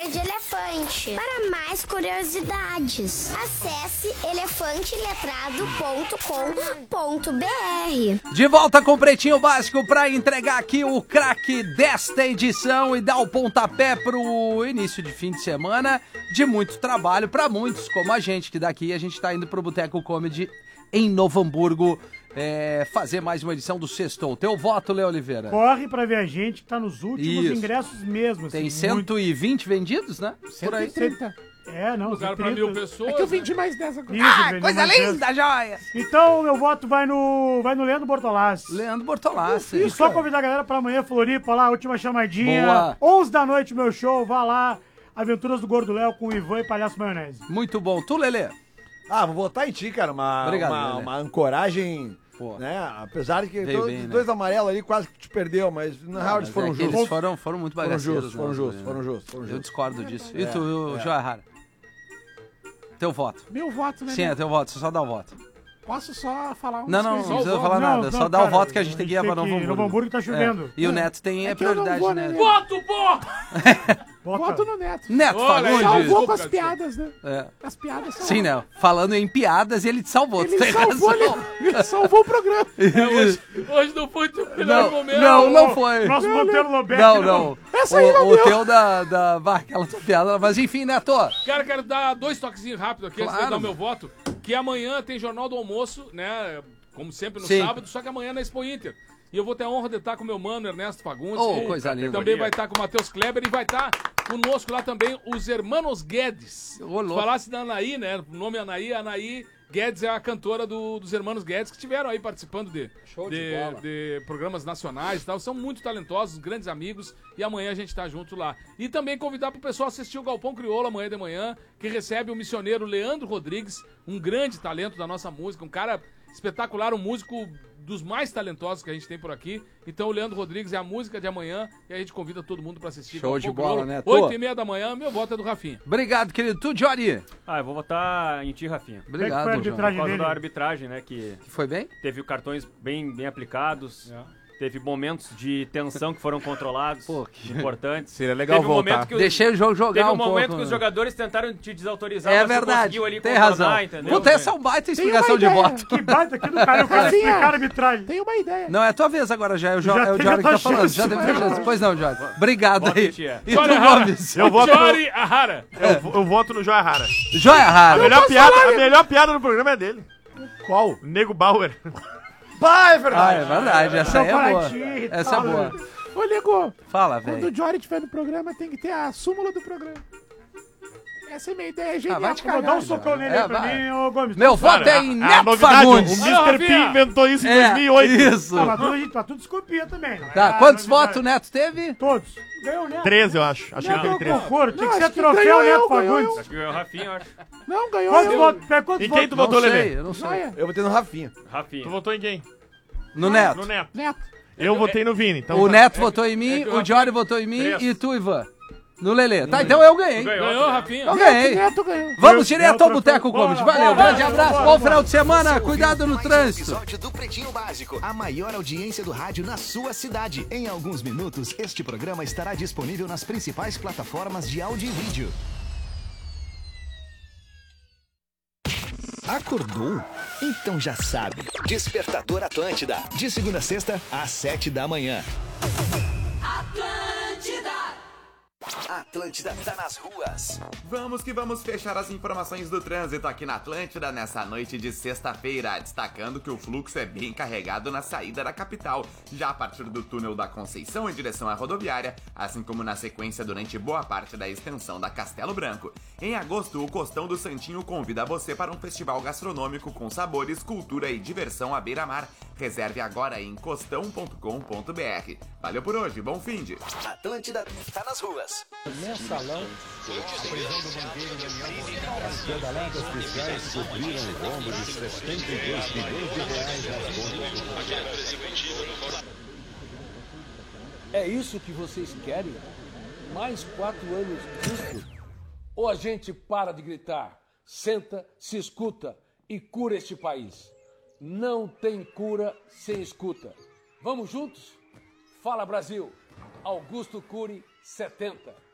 de elefante. Para mais curiosidades, acesse elefanteletrado.com.br. De volta com o Pretinho Básico para entregar aqui o craque desta edição e dar o pontapé pro início de fim de semana de muito trabalho para muitos, como a gente, que daqui a gente tá indo pro Boteco Comedy em Novo Hamburgo fazer mais uma edição do Sextou. Teu voto, Léo Oliveira. Corre pra ver a gente, que tá nos últimos ingressos mesmo. Tem assim, 120 vendidos, né? Por aí. 130. Não, lugar pra 1.000 pessoas. É que eu vendi mais 10 agora. Isso, Coisa linda, joia! Então, meu voto vai no Leandro Bortolassi. Leandro Bortolassi. E só convidar a galera pra amanhã, Floripa, lá, última chamadinha. Boa. 11 da noite, meu show, vá lá. Aventuras do Gordo Léo com o Ivan e Palhaço Maionese. Muito bom. Tu, Lelê? Vou votar em ti, cara. Obrigado, uma ancoragem, né? Apesar de que os dois amarelos ali quase que te perdeu, mas na real eles foram justos. Eles foram muito bagaceiros. Foram justos. Eu discordo disso. E tu, Joia Rara? Teu voto. Meu voto, né? Sim, é teu voto. Você só dá o voto. Posso só falar um? Não precisa falar nada. Só dá o voto que a gente tem que ir pra Novo Hamburgo. Novo Hamburgo tá chovendo. E o Neto tem prioridade, né? Voto, pô! Voto no Neto. Neto Fagundes. Salvou com as piadas, né? As piadas são... Sim, né? Falando em piadas, ele te salvou. Ele salvou o programa. Hoje não foi o melhor momento. Não foi. Nosso Monteiro Lobeck. Não. Essa aí não o teu aquela tua piada. Mas enfim, Neto. Cara, quero dar 2 toquezinhos rápidos aqui, antes de dar o meu voto. Que amanhã tem Jornal do Almoço, né? Como sempre no sábado, só que amanhã na Expo Inter. E eu vou ter a honra de estar com o meu mano, Ernesto Fagundes. Coisa linda. Também vai estar com o Matheus Kleber e vai estar conosco lá também os Hermanos Guedes. Falasse da Anaí, né? O nome é Anaí. A Anaí Guedes é a cantora dos Hermanos Guedes, que estiveram aí participando de programas nacionais e tal. São muito talentosos, grandes amigos. E amanhã a gente tá junto lá. E também convidar pro pessoal assistir o Galpão Crioulo amanhã de manhã, que recebe o missioneiro Leandro Rodrigues, um grande talento da nossa música, um cara espetacular, um músico dos mais talentosos que a gente tem por aqui. Então o Leandro Rodrigues é a música de amanhã e a gente convida todo mundo pra assistir. Show de bola, né? 8h30 da manhã, meu voto é do Rafinha. Obrigado, querido. Tu, Jory? Eu vou votar em ti, Rafinha. Obrigado, Por causa da arbitragem, né? Que foi bem? Teve cartões bem aplicados. Teve momentos de tensão que foram controlados, importantes. Seria legal voltar. Deixei o jogo jogar Teve um momento que os jogadores tentaram te desautorizar, mas verdade, ali tem razão. Entendeu? Puta, essa é uma baita explicação de voto. Que baita aqui do cara, o cara explicar a arbitragem. Tem uma ideia. Não, é a tua vez agora já, é o Jory que tá falando. Já teve chance. Pois não, Jory. Obrigado aí. E tu, Gomes? Jory Ahara. Eu voto no Joia Rara. Joia Rara. A melhor piada do programa é dele. Qual? Nego Bauer. É verdade. É verdade, essa aí é boa. Essa é boa. Ô, Nego. Fala, velho. Quando o Jory estiver no programa, tem que ter a súmula do programa. Essa é minha ideia, genial. Vai te cagar, dá um socão nele aí pra mim, ô Gomes. Meu voto é em Neto Fagundes. O Mr. P inventou isso em 2008. Isso. Mas tudo desculpia também. Tá, quantos votos o Neto teve? Todos. Ganhou, né? 13, eu acho. Acho que ele teve 13. Tinha que ser troféu Neto Fagundes. Acho que ganhou o Rafinha, eu acho. Não, ganhou Quantos votos? Em quem tu votou, Lelê? Eu não sei. Eu votei no Rafinha. Tu votou em quem? No Neto. No Neto. Eu votei no Vini. Então O Neto votou em mim, o Jory votou em mim e tu, Ivan. No Lelê. Tá, então eu ganhei. Ganhou, Rafinha. Eu ganhei. Neto ganhou. Vamos direto ao Boteco Comedy. Valeu, grande abraço, bom final de semana, cuidado no trânsito. Episódio do Pretinho Básico, a maior audiência do rádio na sua cidade. Em alguns minutos, este programa estará disponível nas principais plataformas de áudio e vídeo. Acordou? Então já sabe. Despertador Atlântida, de segunda a sexta, às 7 da manhã. Atlântida tá nas ruas. Vamos que vamos fechar as informações do trânsito aqui na Atlântida nessa noite de sexta-feira, destacando que o fluxo é bem carregado na saída da capital, já a partir do túnel da Conceição em direção à rodoviária, assim como na sequência durante boa parte da extensão da Castelo Branco. Em agosto, o Costão do Santinho convida você para um festival gastronômico com sabores, cultura e diversão à beira-mar. Reserve agora em costão.com.br. Valeu por hoje, bom finde. Atlântida tá nas ruas. Mensalão, a prisão do banqueiro Daniel As pedaladas fiscais cobriram o rombo de 72 milhões de reais nas contas. É isso que vocês querem? Mais 4 anos disso? Ou a gente para de gritar, senta, se escuta e cura este país? Não tem cura sem escuta. Vamos juntos? Fala Brasil! Augusto Cury, 70.